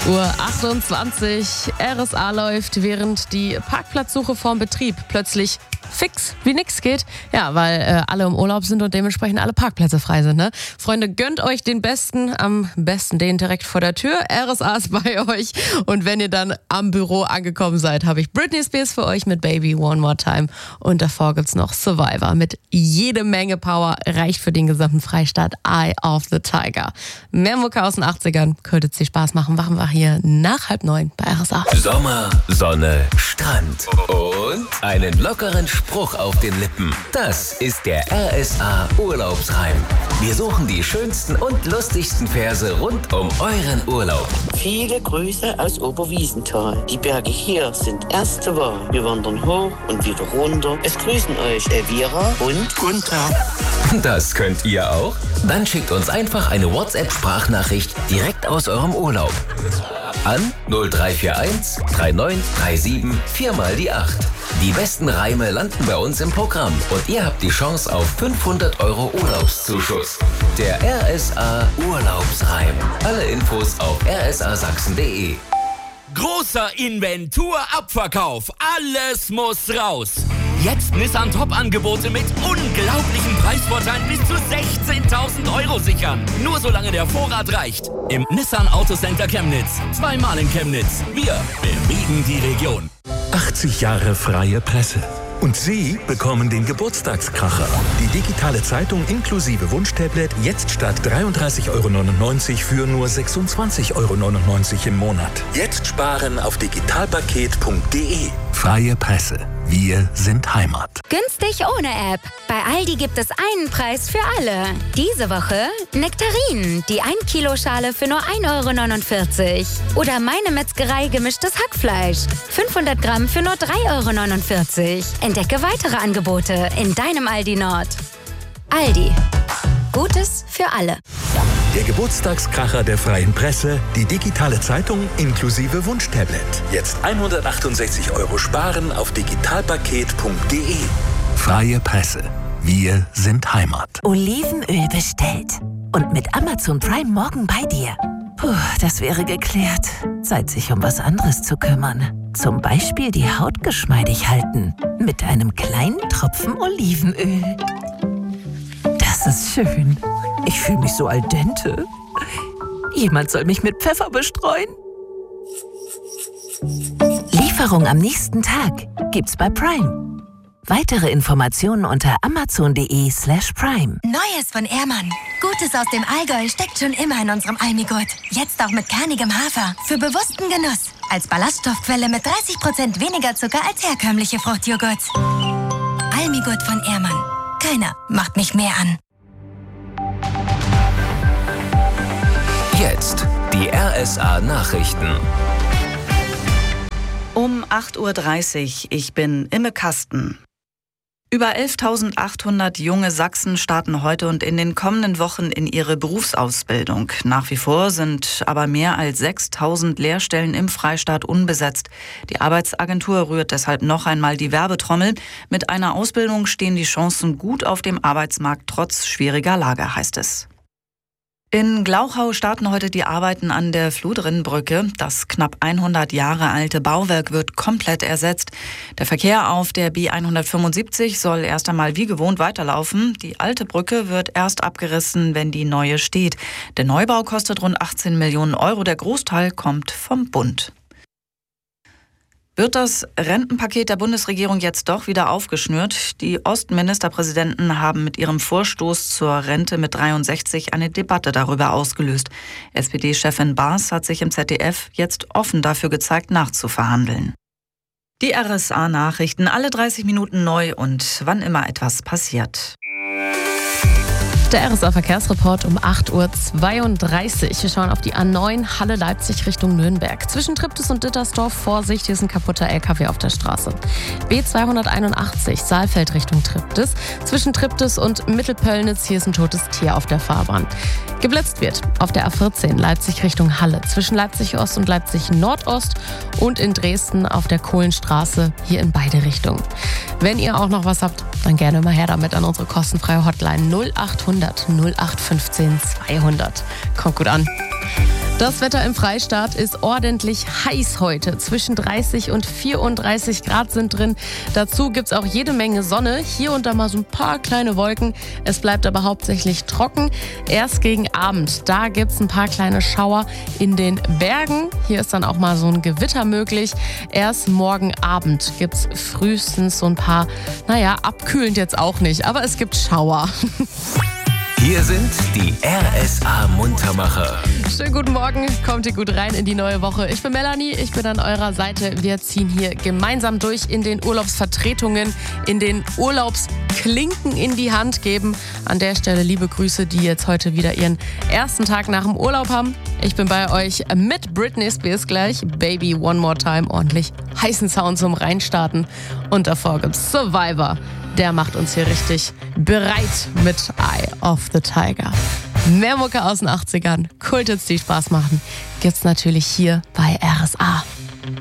8:28 Uhr. RSA läuft, während die Parkplatzsuche vorm Betrieb plötzlich fix wie nix geht. Ja, weil alle im Urlaub sind und dementsprechend alle Parkplätze frei sind. Ne? Freunde, gönnt euch den Besten, am besten den direkt vor der Tür. RSA ist bei euch. Und wenn ihr dann am Büro angekommen seid, habe ich Britney Spears für euch mit Baby One More Time. Und davor gibt's noch Survivor mit jede Menge Power. Reicht für den gesamten Freistaat. Eye of the Tiger. Mehr Mucke aus den 80ern. Könnte es dir Spaß machen. Wachen wir hier nach 8:30 bei RSA. Sommer, Sonne, Strand und einen lockeren Spruch auf den Lippen. Das ist der RSA Urlaubsreim. Wir suchen die schönsten und lustigsten Verse rund um euren Urlaub. Viele Grüße aus Oberwiesenthal. Die Berge hier sind erste Wahl. Wir wandern hoch und wieder runter. Es grüßen euch Elvira und Gunther. Das könnt ihr auch? Dann schickt uns einfach eine WhatsApp-Sprachnachricht direkt aus eurem Urlaub. An 0341 3937 4 die 8. Die besten Reime landen bei uns im Programm und ihr habt die Chance auf 500 € Urlaubszuschuss. Der RSA Urlaubsreim. Alle Infos auf rsasachsen.de. Großer Inventurabverkauf. Alles muss raus. Jetzt Nissan Top-Angebote mit unglaublichen Preisvorteilen bis zu 16.000 € sichern. Nur solange der Vorrat reicht. Im Nissan Autocenter Chemnitz. Zweimal in Chemnitz. Wir bewegen die Region. 80 Jahre freie Presse. Und Sie bekommen den Geburtstagskracher. Die digitale Zeitung inklusive Wunschtablet jetzt statt 33,99 € für nur 26,99 € im Monat. Jetzt sparen auf digitalpaket.de. Freie Presse. Wir sind Heimat. Günstig ohne App. Bei Aldi gibt es einen Preis für alle. Diese Woche Nektarinen, die 1-Kilo-Schale für nur 1,49 €. Oder Meine Metzgerei gemischtes Hackfleisch. 500 Gramm für nur 3,49 €. Entdecke weitere Angebote in deinem Aldi Nord. Aldi. Gutes für alle. Der Geburtstagskracher der freien Presse, die digitale Zeitung inklusive Wunschtablet. Jetzt 168 € sparen auf digitalpaket.de. Freie Presse. Wir sind Heimat. Olivenöl bestellt. Und mit Amazon Prime morgen bei dir. Puh, das wäre geklärt. Zeit, sich um was anderes zu kümmern. Zum Beispiel die Haut geschmeidig halten. Mit einem kleinen Tropfen Olivenöl. Das ist schön. Ich fühle mich so al dente. Jemand soll mich mit Pfeffer bestreuen. Lieferung am nächsten Tag gibt's bei Prime. Weitere Informationen unter amazon.de/prime. Neues von Ehrmann. Gutes aus dem Allgäu steckt schon immer in unserem Almigurt. Jetzt auch mit kernigem Hafer. Für bewussten Genuss. Als Ballaststoffquelle mit 30% weniger Zucker als herkömmliche Fruchtjoghurts. Almigurt von Ehrmann. Keiner macht mich mehr an. Jetzt die RSA Nachrichten. Um 8:30 Uhr, ich bin Imme Kasten. Über 11.800 junge Sachsen starten heute und in den kommenden Wochen in ihre Berufsausbildung. Nach wie vor sind aber mehr als 6.000 Lehrstellen im Freistaat unbesetzt. Die Arbeitsagentur rührt deshalb noch einmal die Werbetrommel. Mit einer Ausbildung stehen die Chancen gut auf dem Arbeitsmarkt trotz schwieriger Lage, heißt es. In Glauchau starten heute die Arbeiten an der Fludrinnbrücke. Das knapp 100 Jahre alte Bauwerk wird komplett ersetzt. Der Verkehr auf der B175 soll erst einmal wie gewohnt weiterlaufen. Die alte Brücke wird erst abgerissen, wenn die neue steht. Der Neubau kostet rund 18 Millionen €. Der Großteil kommt vom Bund. Wird das Rentenpaket der Bundesregierung jetzt doch wieder aufgeschnürt? Die Ostministerpräsidenten haben mit ihrem Vorstoß zur Rente mit 63 eine Debatte darüber ausgelöst. SPD-Chefin Baas hat sich im ZDF jetzt offen dafür gezeigt, nachzuverhandeln. Die RSA-Nachrichten alle 30 Minuten neu und wann immer etwas passiert. Der RSA-Verkehrsreport um 8:32 Uhr. Wir schauen auf die A9 Halle-Leipzig Richtung Nürnberg. Zwischen Triptis und Dittersdorf, Vorsicht, hier ist ein kaputter LKW auf der Straße. B281 Saalfeld Richtung Triptis. Zwischen Triptis und Mittelpöllnitz, hier ist ein totes Tier auf der Fahrbahn. Geblitzt wird auf der A14 Leipzig Richtung Halle. Zwischen Leipzig-Ost und Leipzig-Nordost und in Dresden auf der Kohlenstraße, hier in beide Richtungen. Wenn ihr auch noch was habt, dann gerne mal her damit an unsere kostenfreie Hotline 0800 0815 200. Kommt gut an. Das Wetter im Freistaat ist ordentlich heiß heute. Zwischen 30 und 34 Grad sind drin. Dazu gibt's auch jede Menge Sonne. Hier und da mal so ein paar kleine Wolken. Es bleibt aber hauptsächlich trocken. Erst gegen Abend, da gibt's ein paar kleine Schauer in den Bergen. Hier ist dann auch mal so ein Gewitter möglich. Erst morgen Abend gibt's frühestens so ein paar, abkühlend jetzt auch nicht, aber es gibt Schauer. Hier sind die RSA-Muntermacher. Schönen guten Morgen, kommt ihr gut rein in die neue Woche. Ich bin Melanie, ich bin an eurer Seite. Wir ziehen hier gemeinsam durch in den Urlaubsvertretungen, in den Urlaubsklinken in die Hand geben. An der Stelle liebe Grüße, die jetzt heute wieder ihren ersten Tag nach dem Urlaub haben. Ich bin bei euch mit Britney Spears gleich. Baby One More Time, ordentlich heißen Sound zum Reinstarten. Und davor gibt's Survivor. Der macht uns hier richtig bereit mit Eye of the Tiger. Mehr Mucke aus den 80ern, Kulthits, die Spaß machen, gibt's natürlich hier bei RSA.